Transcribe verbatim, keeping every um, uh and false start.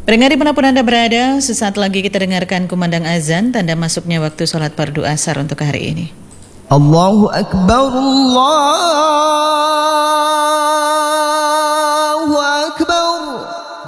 Pendengar dimanapun Anda berada, sesaat lagi kita dengarkan kumandang azan, tanda masuknya waktu solat fardu asar untuk hari ini. Allahu Akbar, Allah